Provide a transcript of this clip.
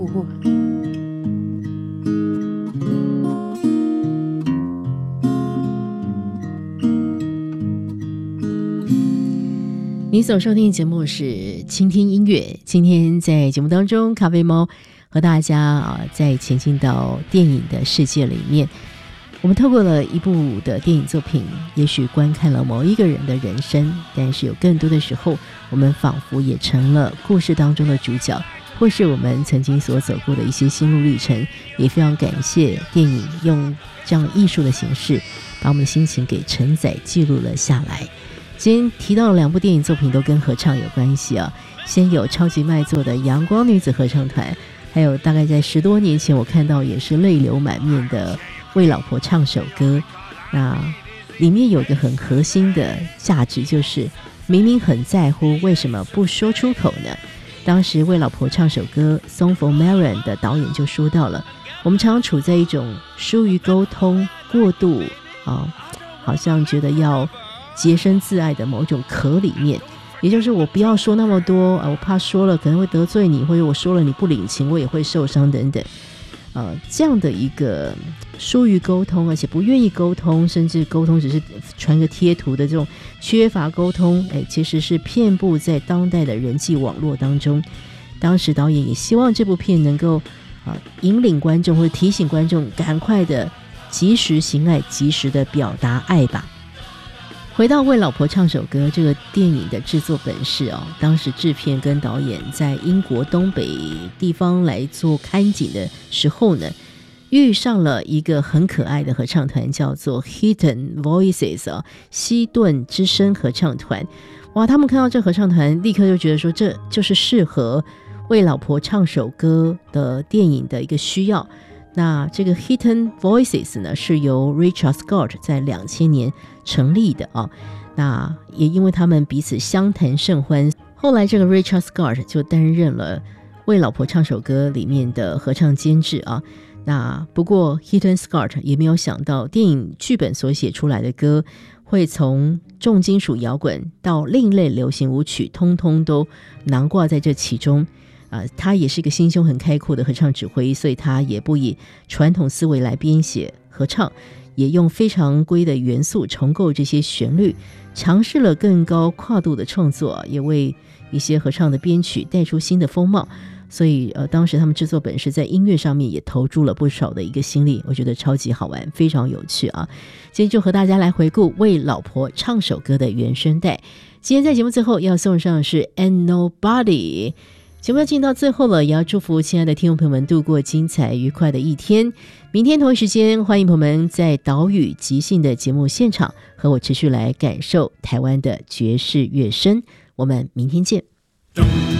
你所收听的节目是倾听音乐，今天在节目当中，咖啡猫和大家在前进到电影的世界里面，我们透过了一部的电影作品，也许观看了某一个人的人生，但是有更多的时候，我们仿佛也成了故事当中的主角，或是我们曾经所走过的一些心路历程。也非常感谢电影用这样艺术的形式把我们的心情给承载记录了下来。今天提到了2部电影作品都跟合唱有关系啊，先有超级卖座的阳光女子合唱团，还有大概在10多年前我看到也是泪流满面的为老婆唱首歌。那里面有一个很核心的价值，就是明明很在乎，为什么不说出口呢？当时为老婆唱首歌 Song for Marion 的导演就说到了，我们常常处在一种疏于沟通过度好像觉得要洁身自爱的某种壳里面，也就是我不要说那么多我怕说了可能会得罪你，或者我说了你不领情我也会受伤等等这样的一个疏于沟通，而且不愿意沟通，甚至沟通只是传个贴图的这种缺乏沟通其实是遍布在当代的人际网络当中。当时导演也希望这部片能够引领观众或者提醒观众赶快的及时行爱，及时的表达爱吧。回到为老婆唱首歌这个电影的制作本事当时制片跟导演在英国东北地方来做看景的时候呢，遇上了一个很可爱的合唱团，叫做 Hidden Voices 希顿之声合唱团。哇，他们看到这合唱团立刻就觉得说这就是适合为老婆唱首歌的电影的一个需要。那这个 Hidden Voices 呢，是由 Richard Scott 在2000年成立的那也因为他们彼此相谈甚欢，后来这个 Richard Scott 就担任了为老婆唱首歌里面的合唱监制那不过 Hidden Scott 也没有想到电影剧本所写出来的歌会从重金属摇滚到另类流行舞曲通通都囊括在这其中他也是一个心胸很开阔的合唱指挥，所以他也不以传统思维来编写合唱，也用非常规的元素重构这些旋律，尝试了更高跨度的创作，也为一些合唱的编曲带出新的风貌。所以当时他们制作本事在音乐上面也投注了不少的一个心力，我觉得超级好玩，非常有趣今天就和大家来回顾为老婆唱首歌的原声带。今天在节目最后要送上的是 And Nobody。节目要进到最后了，也要祝福亲爱的听众朋友们度过精彩愉快的一天。明天同一时间，欢迎朋友们在岛屿即兴的节目现场和我持续来感受台湾的爵士乐声。我们明天见。